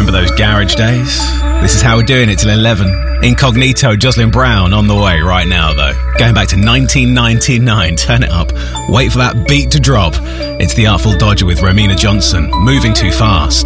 Remember those garage days? This is how we're doing it till 11. Incognito, Jocelyn Brown on the way right now, though. Going back to 1999. Turn it up. Wait for that beat to drop. It's The Artful Dodger with Romina Johnson. Moving Too Fast.